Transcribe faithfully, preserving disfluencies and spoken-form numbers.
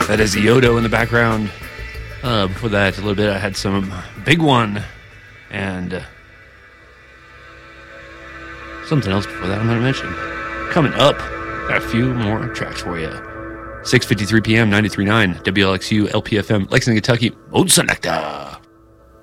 That is Yodo in the background. Uh, before that, a little bit, I had some Big One and uh, something else before that I'm going to mention. Coming up, got a few more tracks for you. six fifty-three p.m., ninety-three point nine, W L X U, L P F M, Lexington, Kentucky, Mode Selector.